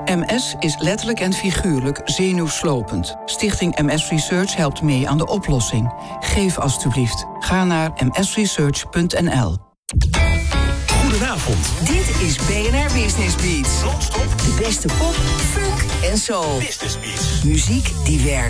MS is letterlijk en figuurlijk zenuwslopend. Stichting MS Research helpt mee aan de oplossing. Geef alstublieft. Ga naar msresearch.nl. Goedenavond. Dit is BNR Business Beats. Non-stop. De beste pop, funk en soul. Business Beats. Muziek die werkt.